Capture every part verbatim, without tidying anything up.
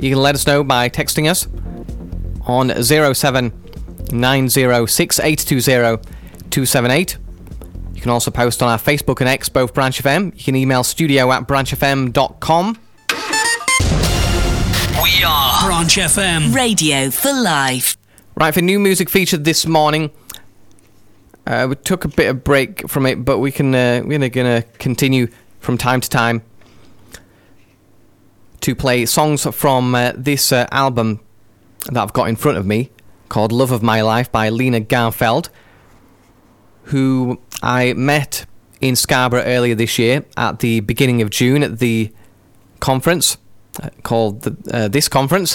You can let us know by texting us on zero seven nine zero six eight two zero two seven eight. You can also post on our Facebook and X, both Branch F M. You can email studio at branch f m dot com. We are Branch F M. Radio for life. Right, for new music featured this morning, uh, we took a bit of break from it, but we can, uh, we're going to continue from time to time to play songs from uh, this uh, album that I've got in front of me, called Love of My Life by Lena Garfeld, who I met in Scarborough earlier this year at the beginning of June at the conference uh, called the, uh, This Conference.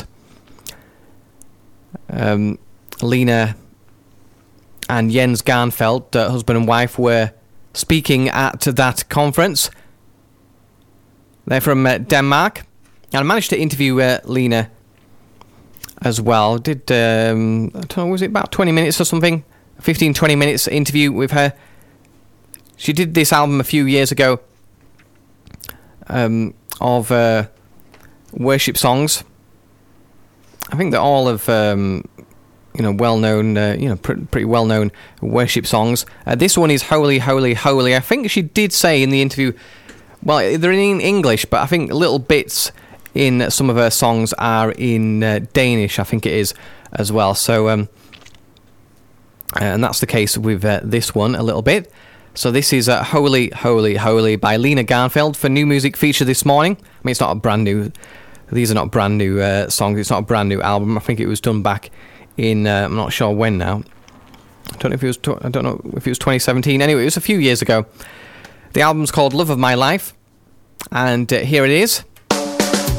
Um, Lena and Jens Garnfeldt, uh, husband and wife, were speaking at that conference. They're from uh, Denmark. And I managed to interview uh, Lena as well. Did, um, I don't know, was it about twenty minutes or something? fifteen, twenty minutes interview with her. She did this album a few years ago um, of uh, worship songs. I think they're all of, um, you know, well-known, uh, you know, pr- pretty well-known worship songs. Uh, this one is Holy, Holy, Holy. I think she did say in the interview, well, they're in English, but I think little bits in some of her songs are in uh, Danish, I think it is, as well. So, um, and that's the case with uh, this one a little bit. So this is uh, Holy, Holy, Holy by Lena Garnfeldt for new music feature this morning. I mean, it's not a brand new, these are not brand new uh, songs, it's not a brand new album. I think it was done back in, uh, I'm not sure when now. I don't know if it was, tw- I don't know if it was twenty seventeen. Anyway, it was a few years ago. The album's called Love of My Life, and uh, here it is.